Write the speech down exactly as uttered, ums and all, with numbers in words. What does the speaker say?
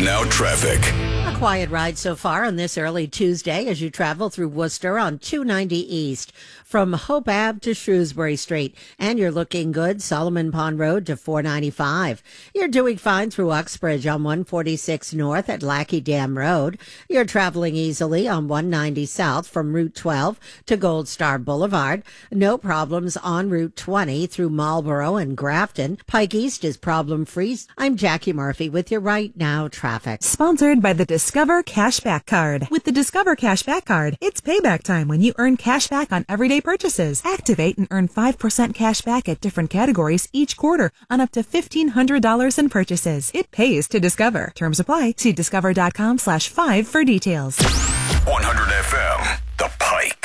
Now traffic. A quiet ride so far on this early Tuesday as you travel through Worcester on two ninety East from Hope Ave to Shrewsbury Street. And you're looking good, Solomon Pond Road to four ninety-five. You're doing fine through Uxbridge on one forty-six North at Lackey Dam Road. You're traveling easily on one ninety South from Route twelve to Gold Star Boulevard. No problems on Route twenty through Marlboro and Grafton. Pike East is problem-free. I'm Jackie Murphy with your Right Now traffic. Sponsored by the Discover Cashback Card. With the Discover Cashback Card, it's payback time when you earn cash back on everyday purchases. Activate and earn five percent cash back at different categories each quarter on up to fifteen hundred dollars in purchases. It pays to Discover. Terms apply. See discover.com slash five for details. one hundred F M, The Pike.